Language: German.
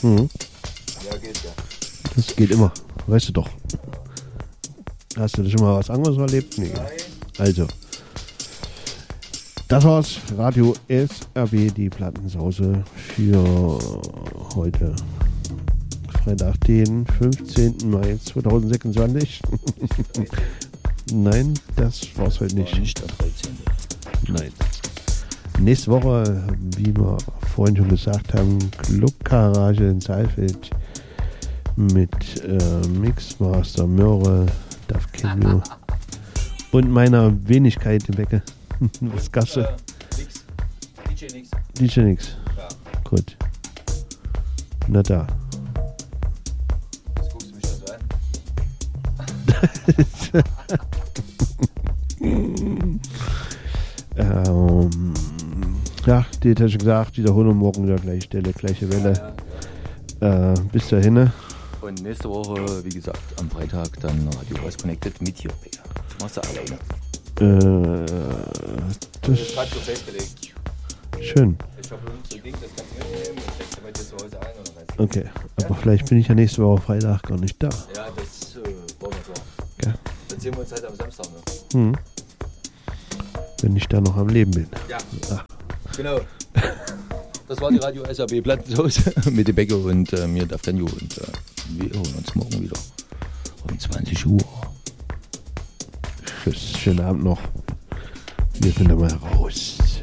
Mhm. Ja, geht ja. Das geht immer. Weißt du doch. Hast du schon mal was anderes erlebt? Nee. Nein. Also. Das war's. Radio SRB, die Plattensause für heute. Freitag, den 15. Mai 2026. Nein, das war's heute nicht. Nicht der 13. Nein. Nächste Woche, wie wir vorhin schon gesagt haben, Clubgarage in Saalfeld mit Mixmaster Möhre, Duff Kenyo und meiner Wenigkeit im Becke. Was Gasse? Nix. DJ nix. DJ nix. Ja. Gut. Na da. Das guckst du mich schon so an. Ja, die hätte ich gesagt, Wiederholung morgen der gleiche Stelle, gleiche Welle. Bis dahin. Und nächste Woche, wie gesagt, am Freitag dann Radio Voice Connected mit hier. Das machst du alleine. Das ist gerade so festgelegt. schön. Ich habe so ein Ding, das kannst du mitnehmen und steckst du bei dir zu Hause ein. Und dann Okay, aber vielleicht bin ich ja nächste Woche Freitag gar nicht da. ja, das brauchen wir vor. Gell? Dann sehen wir uns halt am Samstag. Ne? Wenn ich da noch am Leben bin. Ja, Ach. genau. Das war die Radio SAB Plattensauce mit dem Becke und mir, der Frenjo. Und wir hören uns morgen wieder um 20 Uhr. Tschüss, schönen Abend noch. Wir sind da mal raus.